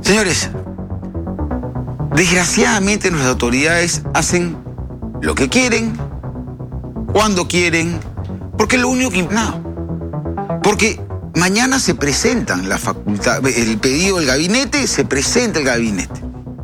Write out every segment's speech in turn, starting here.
Señores, desgraciadamente nuestras autoridades hacen lo que quieren, cuando quieren, porque lo único que... No, porque mañana se presentan la facultad, el pedido del gabinete, se presenta el gabinete.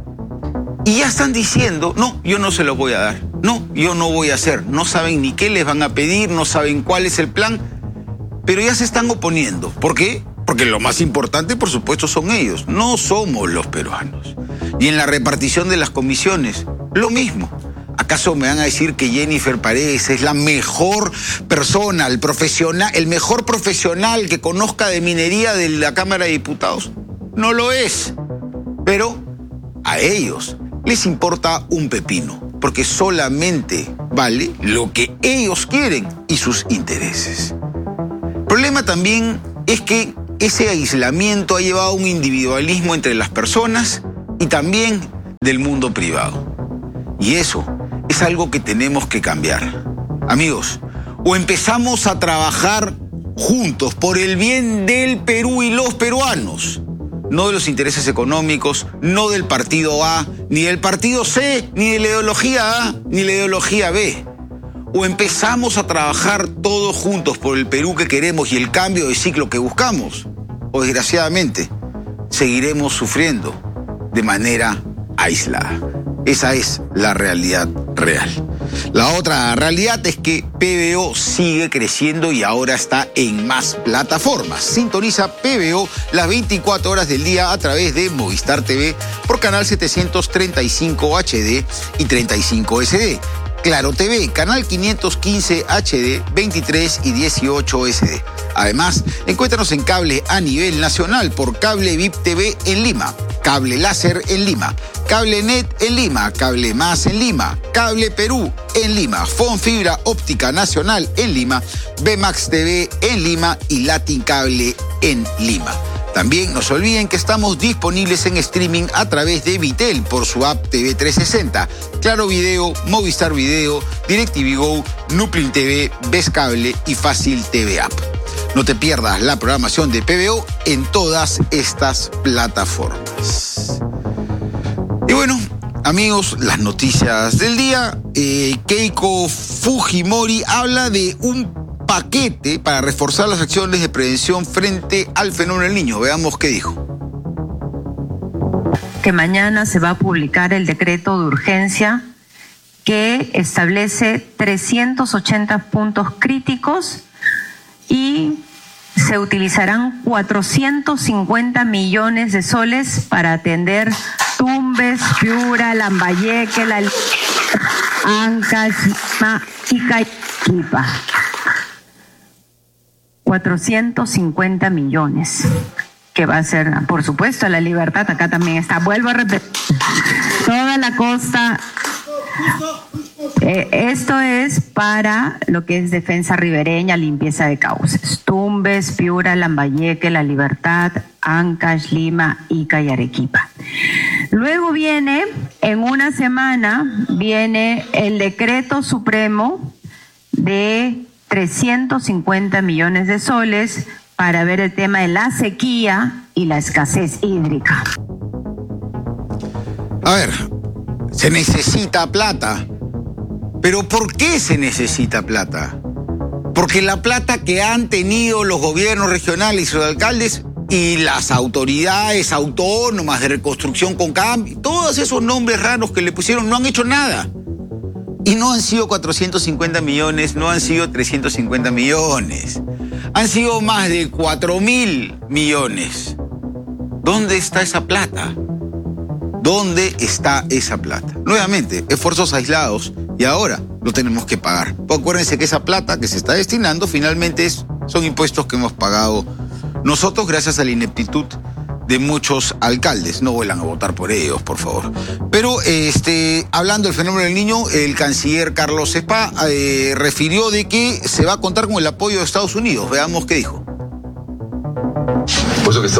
Y ya están diciendo, no, yo no se los voy a dar, no, yo no voy a hacer. No saben ni qué les van a pedir, no saben cuál es el plan, pero ya se están oponiendo. ¿Por qué? Porque lo más importante, por supuesto, son ellos, no somos los peruanos. Y en la repartición de las comisiones, lo mismo. ¿Acaso me van a decir que Jennifer Paredes es la mejor persona, el mejor profesional que conozca de minería de la Cámara de Diputados? No lo es. Pero a ellos les importa un pepino, porque solamente vale lo que ellos quieren y sus intereses. El problema también es que ese aislamiento ha llevado a un individualismo entre las personas y también del mundo privado. Y eso es algo que tenemos que cambiar. Amigos, o empezamos a trabajar juntos por el bien del Perú y los peruanos, no de los intereses económicos, no del partido A, ni del partido C, ni de la ideología A, ni la ideología B. O empezamos a trabajar todos juntos por el Perú que queremos y el cambio de ciclo que buscamos, o desgraciadamente seguiremos sufriendo de manera aislada. Esa es la realidad real. La otra realidad es que PBO sigue creciendo y ahora está en más plataformas. Sintoniza PBO las 24 horas del día a través de Movistar TV por canal 735 HD y 35 SD. Claro TV, canal 515 HD, 23 y 18 SD. Además, encuéntranos en cable a nivel nacional por Cable VIP TV en Lima, Cable Láser en Lima, Cable Net en Lima, Cable Más en Lima, Cable Perú en Lima, Fon Fibra Óptica Nacional en Lima, Bmax TV en Lima y Latin Cable en Lima. También no se olviden que estamos disponibles en streaming a través de Vitel por su app TV 360, Claro Video, Movistar Video, DirecTV Go, Nuplin TV, Ves Cable y Fácil TV App. No te pierdas la programación de PBO en todas estas plataformas. Y bueno, amigos, las noticias del día. Keiko Fujimori habla de un paquete para reforzar las acciones de prevención frente al fenómeno del Niño. Veamos qué dijo. Que mañana se va a publicar el decreto de urgencia que establece 380 puntos críticos y se utilizarán 450 millones de soles para atender Tumbes, Piura, Lambayeque, Ancash, Ica y Arequipa. 450 millones, que va a ser, por supuesto, La Libertad. Acá también está, vuelvo a repetir, toda la costa. Esto es para lo que es defensa ribereña, limpieza de cauces. Tumbes, Piura, Lambayeque, La Libertad, Ancash, Lima, Ica y Arequipa. Luego viene, en una semana, viene el decreto supremo de 350 millones de soles para ver el tema de la sequía y la escasez hídrica. A ver, se necesita plata. ¿Pero por qué se necesita plata? Porque la plata que han tenido los gobiernos regionales y los alcaldes y las autoridades autónomas de reconstrucción con cambio, todos esos nombres raros que le pusieron, no han hecho nada. Y no han sido 450 millones, no han sido 350 millones. Han sido más de 4.000 millones. ¿Dónde está esa plata? ¿Dónde está esa plata? Nuevamente, esfuerzos aislados y ahora lo tenemos que pagar. Pues acuérdense que esa plata que se está destinando finalmente son impuestos que hemos pagado nosotros gracias a la ineptitud de muchos alcaldes. No vuelvan a votar por ellos, por favor. Pero hablando del fenómeno del Niño, el canciller Carlos Espa refirió de que se va a contar con el apoyo de Estados Unidos. Veamos qué dijo. Por eso que estamos muy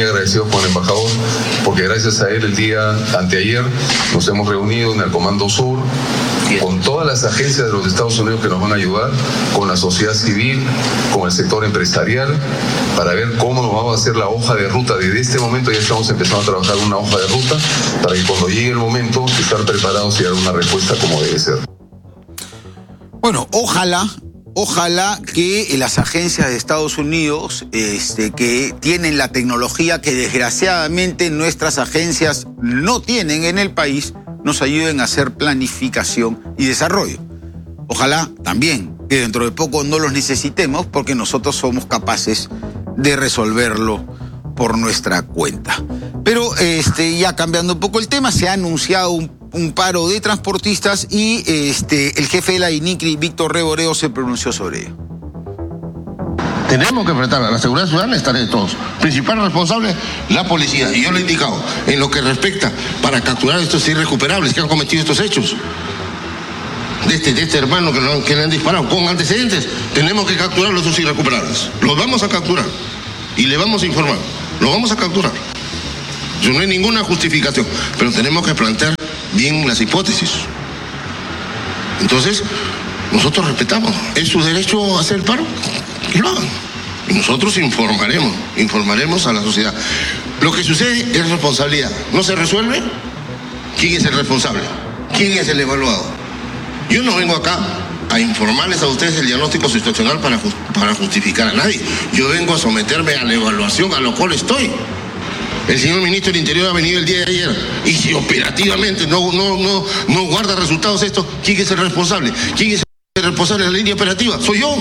Agradecidos con el embajador porque gracias a él el día anteayer nos hemos reunido en el Comando Sur con todas las agencias de los Estados Unidos que nos van a ayudar, con la sociedad civil, con el sector empresarial, para ver cómo nos vamos a hacer la hoja de ruta. Desde este momento ya estamos empezando a trabajar una hoja de ruta para que cuando llegue el momento estar preparados y dar una respuesta como debe ser. Bueno, ojalá que las agencias de Estados Unidos, que tienen la tecnología que desgraciadamente nuestras agencias no tienen en el país, nos ayuden a hacer planificación y desarrollo. Ojalá también que dentro de poco no los necesitemos porque nosotros somos capaces de resolverlo por nuestra cuenta. Pero ya cambiando un poco el tema, se ha anunciado un paro de transportistas y el jefe de la INICRI, Víctor Reboreo, se pronunció sobre ello. Tenemos que enfrentar a la seguridad ciudadana, estar de todos. Principal responsable, la policía. Y yo lo he indicado, en lo que respecta para capturar a estos irrecuperables que han cometido estos hechos. De este hermano que le han disparado con antecedentes, tenemos que capturar a los irrecuperables. Los vamos a capturar y le vamos a informar. Los vamos a capturar. No hay ninguna justificación, pero tenemos que plantear bien las hipótesis. Entonces, nosotros respetamos. ¿Es su derecho a hacer el paro? Que lo hagan. Y nosotros informaremos a la sociedad. Lo que sucede es responsabilidad. ¿No se resuelve? ¿Quién es el responsable? ¿Quién es el evaluado? Yo no vengo acá a informarles a ustedes el diagnóstico situacional para justificar a nadie. Yo vengo a someterme a la evaluación a lo cual estoy. El señor ministro del Interior ha venido el día de ayer y si operativamente no guarda resultados esto, ¿quién es el responsable? ¿Quién es el responsable de la línea operativa? Soy yo.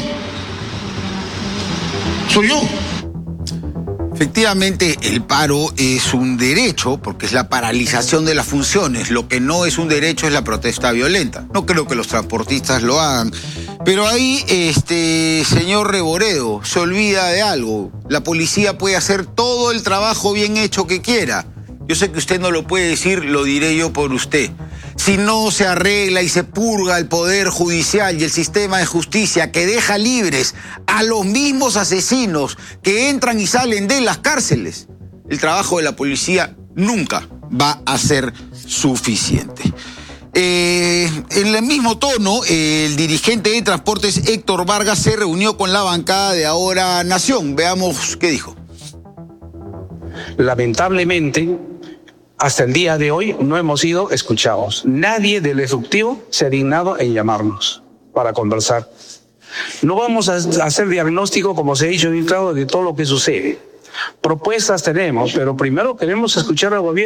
Efectivamente, el paro es un derecho porque es la paralización de las funciones. Lo que no es un derecho es la protesta violenta. No creo que los transportistas lo hagan. Pero ahí, señor Reboreo, se olvida de algo. La policía puede hacer todo el trabajo bien hecho que quiera. Yo sé que usted no lo puede decir, lo diré yo por usted. Si no se arregla y se purga el Poder Judicial y el sistema de justicia que deja libres a los mismos asesinos que entran y salen de las cárceles, el trabajo de la policía nunca va a ser suficiente. En el mismo tono, el dirigente de Transportes, Héctor Vargas, se reunió con la bancada de Ahora Nación. Veamos qué dijo. Lamentablemente, hasta el día de hoy no hemos sido escuchados. Nadie del Ejecutivo se ha dignado en llamarnos para conversar. No vamos a hacer diagnóstico, como se ha dicho bien claro, de todo lo que sucede. Propuestas tenemos, pero primero queremos escuchar al gobierno.